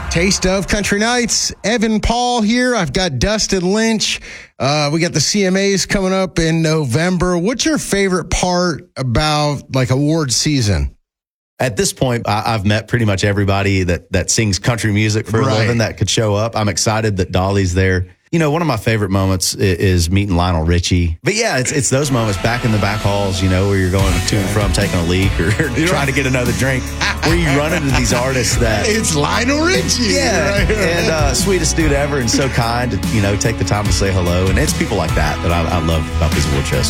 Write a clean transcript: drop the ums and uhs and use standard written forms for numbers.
Taste of Country Nights. Evan Paul here. I've got Dustin Lynch. We got the CMAs coming up in November. What's your favorite part about like award season? At this point, I've met pretty much everybody that sings country music for a living that could show up. I'm excited that Dolly's there. You know, one of my favorite moments is meeting Lionel Richie. But yeah, it's those moments back in the back halls, you know, where you're going to and from taking a leak or trying to get another drink, where you run into these artists that... It's Lionel Richie. Yeah, right. And sweetest dude ever and so kind to, you know, take the time to say hello. And it's people like that I love about these award shows.